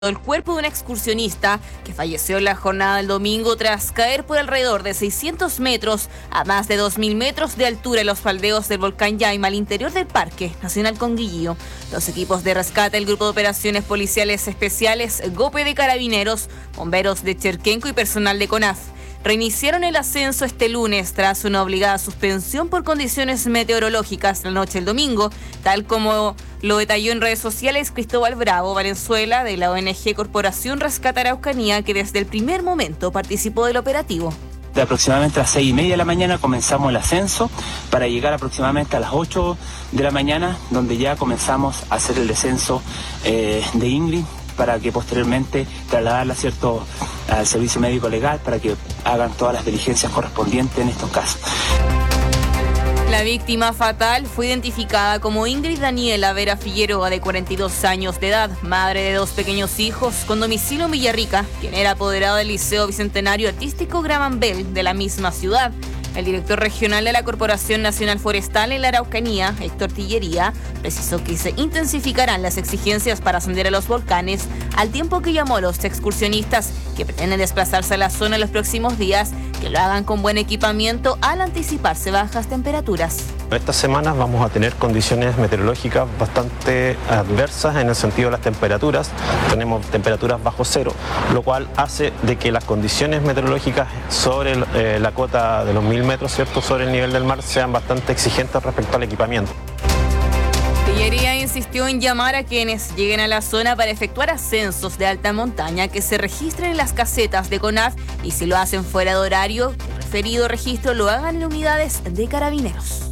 El cuerpo de un excursionista que falleció en la jornada del domingo tras caer por alrededor de 600 metros a más de 2.000 metros de altura en los faldeos del volcán Yaima al interior del Parque Nacional Conguillío. Los equipos de rescate, el Grupo de Operaciones Policiales Especiales, GOPE de Carabineros, bomberos de Cherquenco y personal de CONAF reiniciaron el ascenso este lunes tras una obligada suspensión por condiciones meteorológicas la noche del domingo, tal como lo detalló en redes sociales Cristóbal Bravo Valenzuela de la ONG Corporación Rescate Araucanía, que desde el primer momento participó del operativo. De aproximadamente a las 6:30 de la mañana comenzamos el ascenso para llegar aproximadamente a las 8 de la mañana, donde ya comenzamos a hacer el descenso de Ingrid, para que posteriormente trasladarla, ¿cierto?, al servicio médico legal para que hagan todas las diligencias correspondientes en estos casos. La víctima fatal fue identificada como Ingrid Daniela Vera Figueroa, de 42 años de edad, madre de 2 pequeños hijos, con domicilio en Villarrica, quien era apoderado del Liceo Bicentenario Artístico Graham Bell de la misma ciudad. El director regional de la Corporación Nacional Forestal en la Araucanía, Héctor Tillería, precisó que se intensificarán las exigencias para ascender a los volcanes, al tiempo que llamó a los excursionistas que pretenden desplazarse a la zona en los próximos días que lo hagan con buen equipamiento al anticiparse bajas temperaturas. Estas semanas vamos a tener condiciones meteorológicas bastante adversas en el sentido de las temperaturas. Tenemos temperaturas bajo cero, lo cual hace de que las condiciones meteorológicas sobre la cota de los 1.000 metros, ¿cierto?, sobre el nivel del mar, sean bastante exigentes respecto al equipamiento. Tillería insistió en llamar a quienes lleguen a la zona para efectuar ascensos de alta montaña que se registren en las casetas de CONAF, y si lo hacen fuera de horario, que el referido registro lo hagan en unidades de Carabineros.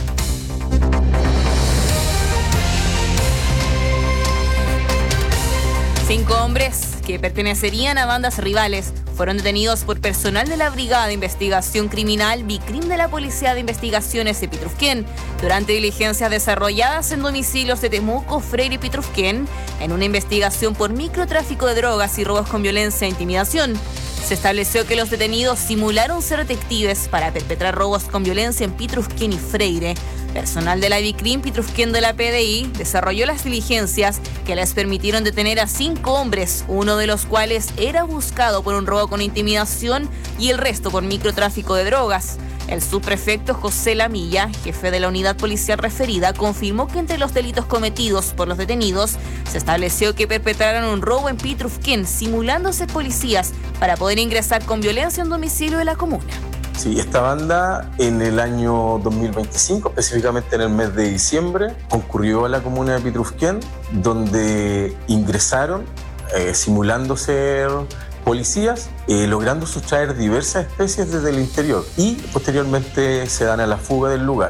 Cinco hombres que pertenecerían a bandas rivales fueron detenidos por personal de la Brigada de Investigación Criminal BICRIM de la Policía de Investigaciones de Pitrufquén durante diligencias desarrolladas en domicilios de Temuco, Freire y Pitrufquén en una investigación por microtráfico de drogas y robos con violencia e intimidación. Se estableció que los detenidos simularon ser detectives para perpetrar robos con violencia en Pitrufquén y Freire. Personal de la BICRIM Pitrufquén de la PDI desarrolló las diligencias que les permitieron detener a 5 hombres, uno de los cuales era buscado por un robo con intimidación y el resto por microtráfico de drogas. El subprefecto José Lamilla, jefe de la unidad policial referida, confirmó que entre los delitos cometidos por los detenidos se estableció que perpetraron un robo en Pitrufquén simulando ser policías para poder ingresar con violencia a un domicilio de la comuna. Sí, esta banda en el año 2025, específicamente en el mes de diciembre, concurrió a la comuna de Pitrufquén, donde ingresaron simulando ser policías, logrando sustraer diversas especies desde el interior, y posteriormente se dan a la fuga del lugar.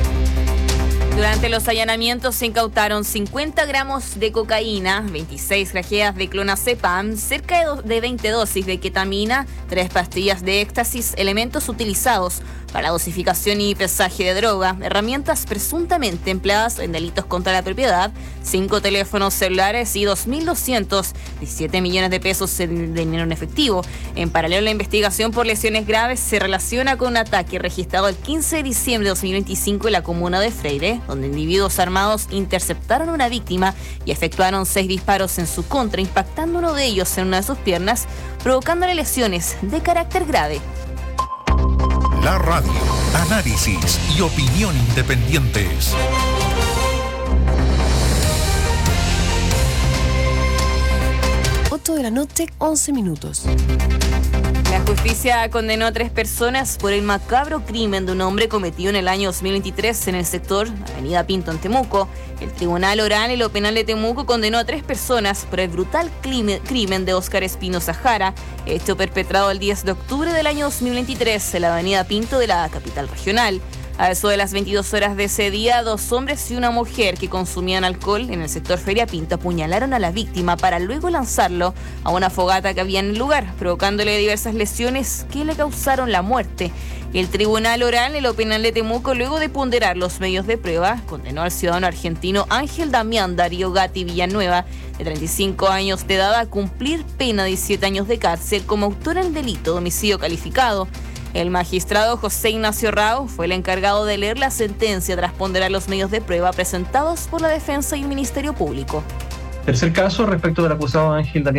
Durante los allanamientos se incautaron 50 gramos de cocaína, 26 grajeas de clonazepam, cerca de 20 dosis de ketamina, 3 pastillas de éxtasis, elementos utilizados para dosificación y pesaje de droga, herramientas presuntamente empleadas en delitos contra la propiedad, 5 teléfonos celulares y 2.217 millones de pesos en dinero en efectivo. En paralelo, la investigación por lesiones graves se relaciona con un ataque registrado el 15 de diciembre de 2025 en la comuna de Freire, donde individuos armados interceptaron a una víctima y efectuaron 6 disparos en su contra, impactando uno de ellos en una de sus piernas, provocándole lesiones de carácter grave. La radio, análisis y opinión independientes. De la noche, 11 minutos. La justicia condenó a 3 personas por el macabro crimen de un hombre cometido en el año 2023 en el sector Avenida Pinto en Temuco. El Tribunal Oral en lo Penal de Temuco condenó a 3 personas por el brutal crimen de Óscar Espinosa Jara, hecho perpetrado el 10 de octubre del año 2023 en la Avenida Pinto de la capital regional. A eso de las 22 horas de ese día, 2 hombres y una mujer que consumían alcohol en el sector Feria Pinto apuñalaron a la víctima para luego lanzarlo a una fogata que había en el lugar, provocándole diversas lesiones que le causaron la muerte. El Tribunal Oral en lo Penal de Temuco, luego de ponderar los medios de prueba, condenó al ciudadano argentino Ángel Damián Darío Gatti Villanueva, de 35 años de edad, a cumplir pena de 17 años de cárcel como autor del delito de homicidio calificado. El magistrado José Ignacio Rao fue el encargado de leer la sentencia tras ponderar los medios de prueba presentados por la defensa y el Ministerio Público. Tercer caso, respecto del acusado Ángel Daniel